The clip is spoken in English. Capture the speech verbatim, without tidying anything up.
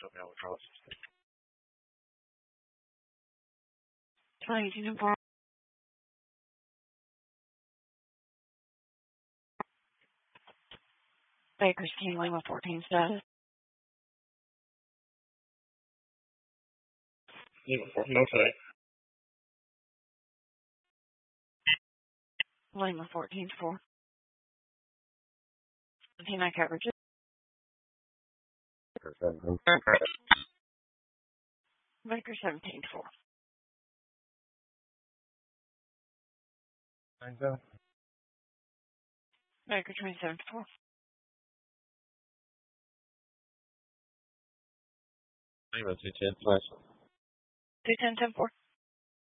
twenty eighteen and four. Bakersfield, Lima fourteen status. Lima fourteen, okay. Lima fourteen four. seventeen nine coverage. Baker seventeen four. Nine seven. Baker twenty-seven four. Lima two ten flash. two ten ten four.